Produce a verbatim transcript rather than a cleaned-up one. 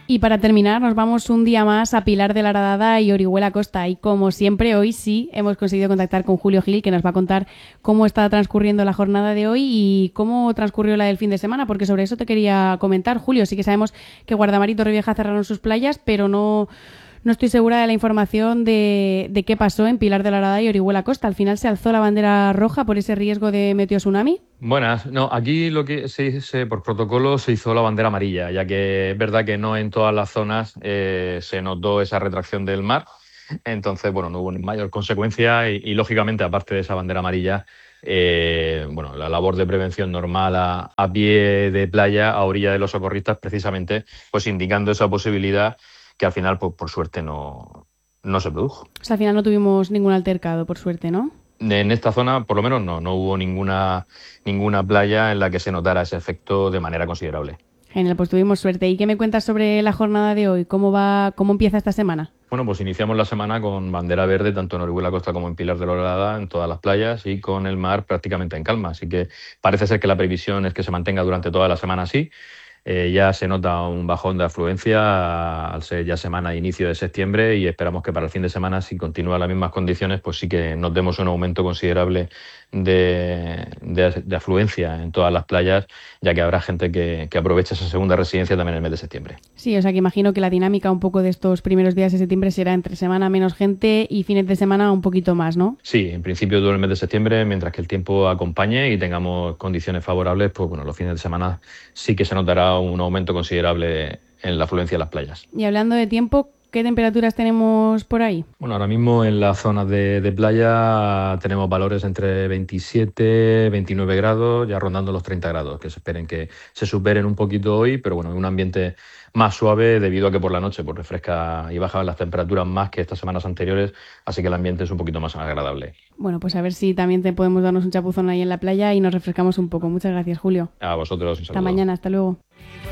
Y para terminar, nos vamos un día más a Pilar de la Horadada y Orihuela Costa. Y como siempre, hoy sí hemos conseguido contactar con Julio Gil, que nos va a contar cómo está transcurriendo la jornada de hoy y cómo transcurrió la del fin de semana, porque sobre eso te quería comentar. Julio, sí que sabemos que Guardamar y Torrevieja cerraron sus playas, pero no, no estoy segura de la información de, de qué pasó en Pilar de la Horadada y Orihuela Costa. ¿Al final se alzó la bandera roja por ese riesgo de meteotsunami? Buenas, no, aquí lo que se dice por protocolo se hizo la bandera amarilla, ya que es verdad que no en todas las zonas eh, se notó esa retracción del mar, entonces, bueno, no hubo mayor consecuencia y, y lógicamente, aparte de esa bandera amarilla, eh, bueno, la labor de prevención normal a, a pie de playa, a orilla de los socorristas, precisamente, pues indicando esa posibilidad que al final, pues, por suerte, no, no se produjo. O sea, al final no tuvimos ningún altercado, por suerte, ¿no? En esta zona, por lo menos, no, no hubo ninguna, ninguna playa en la que se notara ese efecto de manera considerable. Genial, pues tuvimos suerte. ¿Y qué me cuentas sobre la jornada de hoy? ¿Cómo va, cómo empieza esta semana? Bueno, pues iniciamos la semana con bandera verde tanto en Orihuela Costa como en Pilar de la Horadada, en todas las playas y con el mar prácticamente en calma. Así que parece ser que la previsión es que se mantenga durante toda la semana así. Eh, ya se nota un bajón de afluencia al ser ya semana de inicio de septiembre y esperamos que para el fin de semana, si continúan las mismas condiciones, pues sí que notemos un aumento considerable de, de, de afluencia en todas las playas, ya que habrá gente que, que aproveche esa segunda residencia también en el mes de septiembre. Sí, o sea que imagino que la dinámica un poco de estos primeros días de septiembre será entre semana menos gente y fines de semana un poquito más, ¿no? Sí, en principio todo el mes de septiembre, mientras que el tiempo acompañe y tengamos condiciones favorables, pues bueno, los fines de semana sí que se notará un aumento considerable en la afluencia de las playas. Y hablando de tiempo, ¿qué temperaturas tenemos por ahí? Bueno, ahora mismo en las zonas de, de playa tenemos valores entre veintisiete, veintinueve grados, ya rondando los treinta grados, que se esperen que se superen un poquito hoy, pero bueno, en un ambiente más suave debido a que por la noche pues refresca y bajan las temperaturas más que estas semanas anteriores, así que el ambiente es un poquito más agradable. Bueno, pues a ver si también te podemos darnos un chapuzón ahí en la playa y nos refrescamos un poco. Muchas gracias, Julio. A vosotros un Hasta saludo. mañana, hasta luego.